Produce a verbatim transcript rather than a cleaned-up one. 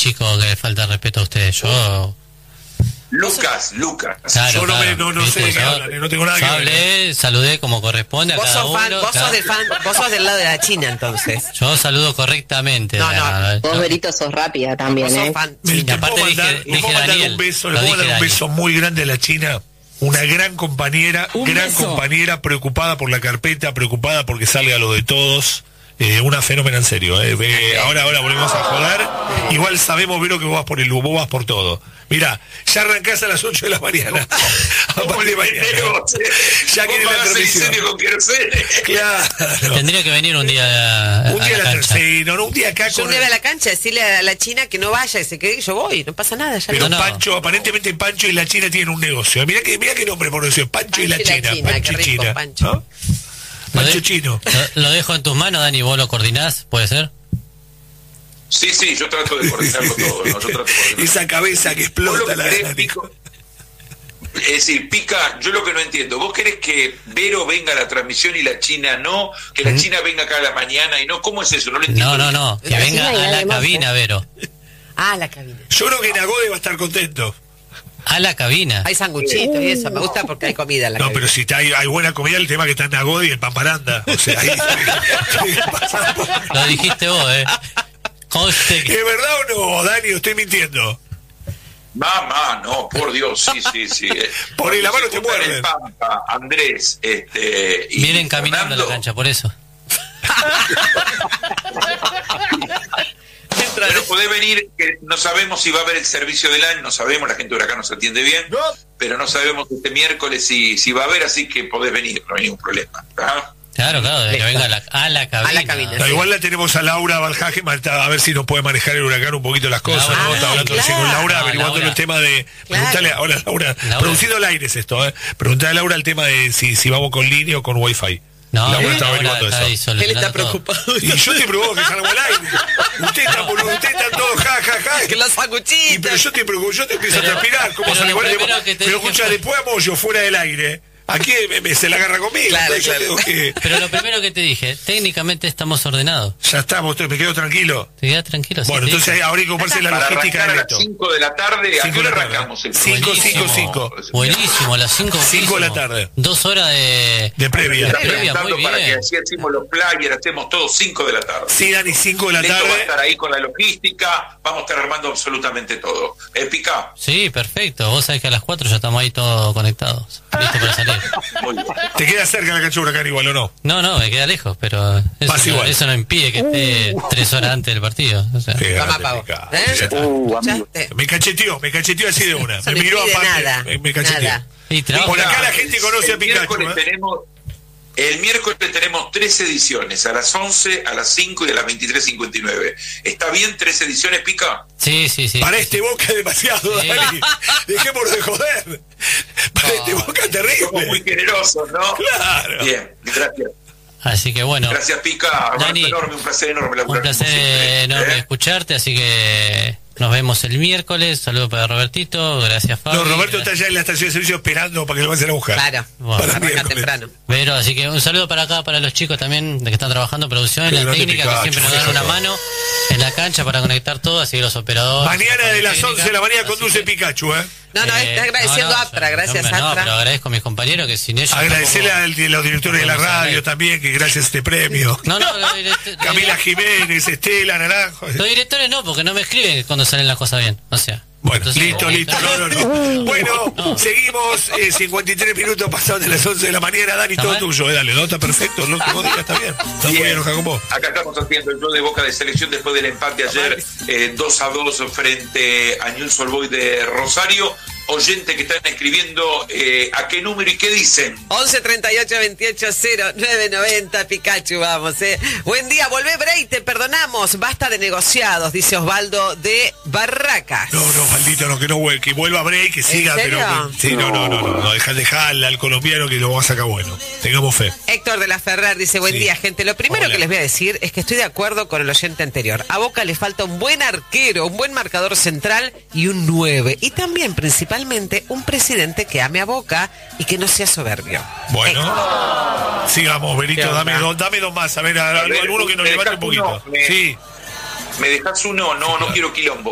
chico que le falta respeto a ustedes. Yo... Lucas, Lucas. Claro, yo no, claro. me, no, no sé de qué hablan, no tengo nada yo que hablé, ver. saludé como corresponde a Vos cada sos fan, uno. vos claro. sos del fan, vos sos del lado de la China, entonces. Yo saludo correctamente. No, no. Vos, Berito, sos rápida también, Vos sos ¿eh? fan. Me- Sí, te aparte puedo dije- mandar, le dije puedo mandar Daniel, un beso, lo le puedo dije mandar un Daniel. beso muy grande a la China. Una gran compañera, Un gran beso. compañera, preocupada por la carpeta, preocupada porque salga lo de todos. Eh, una fenómena en serio. Eh. Eh, ahora, ahora volvemos a joder. Igual sabemos, Vero, que vos vas por el vos vas por todo. Mirá, ya arrancás a las ocho de la mañana. A partir de mañana. Ya quiere la transmisión. con querosene. Claro. Tendría que venir un día a, Un a día la la cancha. sí, no, no, un día acá Yo con un día voy a la cancha, decirle a la China que no vaya y se quede y yo voy, no pasa nada. Ya Pero no. no. Pancho, aparentemente Pancho y la China tienen un negocio. Mirá que, mirá qué nombre por eso, Pancho, Pancho y la y la China. China, Pancho qué y rico, China. Pancho. ¿No? Lo, Pancho de- chino. lo, lo dejo en tus manos, Dani, vos lo coordinás, ¿puede ser? Sí, sí, yo trato de coordinarlo todo, ¿no? Yo trato de coordinarlo. Esa cabeza que Vos lo explota que la querés, Dani. Pico, es decir, Pica, yo lo que no entiendo, ¿vos querés que Vero venga a la transmisión y la China no? ¿Que la China venga acá a la mañana y no? ¿Cómo es eso? No lo entiendo. No, no, no, que La venga China y a la nadie más, cabina, Vero. Ah, la cabina. Yo creo que Nagode va a estar contento. A la cabina. Hay sanguchitos y eso, me gusta porque hay comida en la No, cabina. pero si está, hay, hay buena comida, el tema que está en Nagode y el Pamparanda. O sea, ahí. Lo dijiste vos, ¿eh? Conste que... ¿Es verdad o no, Dani? ¿O estoy mintiendo? Mamá, no, por Dios, sí, sí, sí. Por ahí la mano Se te juntan muerde. el Pampa, Andrés, este... y Vienen caminando a la Fernando. cancha, por eso. Pero podés venir, que no sabemos si va a haber el servicio del año, no sabemos, la gente de Huracán nos atiende bien, pero no sabemos este miércoles si, si va a haber, así que podés venir, no hay ningún problema. ¿Ah? Claro, claro, de que Listo. venga a la, a la cabina. A la cabina. No, igual la tenemos a Laura Valjaje, a ver si nos puede manejar el Huracán un poquito las cosas. Laura. ¿no? Está Ah, hablando recién claro. con Laura, Ah, averiguando Laura. el tema de... Claro. Preguntale, hola Laura, Laura. producido al aire es esto, ¿eh? Preguntale a Laura el tema de si, si vamos con línea o con wifi. No, Laura Laura está averiguando está ahí eso. Él solucionando está todo. preocupado. Y yo te preocupo que salga al aire. Usted está boludo, usted está todo ja, ja, ja. Que los Y, sanguchitos. pero yo te preocupo, yo te empiezo Pero- a transpirar. ¿Cómo pero sale lo igual? primero que te Pero dije escucha, fue- después amo yo fuera del aire. Aquí me, me- se la agarra conmigo. Claro, entonces yo claro. tengo que... Pero lo primero que te dije, técnicamente estamos ordenados. Ya estamos, me quedo tranquilo. Te quedas tranquilo. sí, Bueno, te entonces dije. ahora hay que ocuparse de la Para logística arrancar de a las esto. cinco de la tarde, ¿a Cinco qué hora de la tarde. arrancamos el Cinco, programa? cinco, Buenísimo. cinco. Buenísimo, a las cinco. Cinco de la buenísimo. tarde. Dos horas de... De previa. Está previa, preguntando muy para que bien. así hacemos los players, hacemos todos cinco de la tarde. Sí, Dani, cinco de la Neto va a tarde. estar ahí con la logística, vamos a estar armando absolutamente todo. ¿Eh, Pica? Sí, perfecto. Vos sabés que a las cuatro ya estamos ahí todos conectados. Listo para salir. Muy bien. ¿Te queda cerca la cancha de Huracán igual o no? No, no, me queda lejos, pero eso, Vas no, igual. eso no impide que esté tres horas antes del partido. O sea, Qué Toma, grande, pavo. Pica. ¿Eh? Ya está. ¿Escuchaste? Me cacheteó, me cacheteó así de una. Eso Me no miró impide aparte. nada, Me, me cacheteó. nada. y trabajo- Por acá la gente conoce a el Pikachu. miércoles ¿eh? tenemos El miércoles tenemos tres ediciones, a las once, a las cinco y a las veintitrés cincuenta y nueve. ¿Está bien tres ediciones, Pica? Sí, sí, sí. Para este Boca es demasiado, Sí. Dani. Dejémonos de joder. Para No, este Boca es Somos muy terrible. generosos, ¿no? Claro. Bien, gracias. Así que bueno, Gracias, Pica. Abrazo Dani, enorme, un placer enorme. un laburar placer como siempre, enorme ¿eh? escucharte, así que nos vemos el miércoles. Saludos para Robertito, gracias Fabi. No, Roberto está gracias- ya en la estación de servicio esperando para que lo vayan a buscar. Claro, Bueno, Para arranca miércoles. temprano. Pero así que un saludo para acá, para los chicos también de que están trabajando en producción, en Qué la grande técnica, Pikachu, que siempre nos dan fíjate. una mano en la cancha para conectar todo, así que los operadores. Mañana de las técnica, once de la mañana así conduce que- Pikachu, ¿eh? No, no, Eh, está agradeciendo no, no, a Aptra, yo- gracias no, no, Aptra. pero agradezco a mis compañeros que sin ellos. Agradecerle tampoco- a los directores de la tampoco nos radio sale. también, que gracias a este premio. No, no, los direct- Camila Jiménez, Estela, Naranjo. Los directores no, porque no me escriben cuando salen las cosas bien. O sea. Bueno, entonces- listo, listo, no, no, no. Bueno, seguimos, eh, cincuenta y tres minutos pasados de las once de la mañana, Dani, ¿Está todo mal? tuyo, eh, dale, no, está perfecto, lo que vos digas está bien. No me voy a enojar con vos. Acá estamos haciendo el show de Boca de selección después del empate ayer eh, dos a dos frente a Newell's Old Boys de Rosario. Oyente que están escribiendo eh, a qué número y qué dicen. once treinta y ocho veintiocho cero nueve noventa Pikachu, vamos, eh. Buen día, volvé Brey, te perdonamos. Basta de negociados, dice Osvaldo de Barracas. No, no, maldito, no, que no vuelva, que vuelva a break, que siga, serio? pero. Sí, no, no, no, no, no, deja, dejarle al colombiano que lo va a sacar bueno. Tengamos fe. Héctor de la Ferrer dice, buen Sí. día, gente. Lo primero Hola. que les voy a decir es que estoy de acuerdo con el oyente anterior. A Boca le falta un buen arquero, un buen marcador central y un nueve. Y también, principalmente, un presidente que ame a Boca y que no sea soberbio. Bueno, sigamos, ¿Qué Benito, onda? dame dos, dame dos más, a ver, a- A ver, alguno que nos ¿me levante un dejás poquito. uno? Me- Sí. ¿Me dejas uno? No, no quiero quilombo.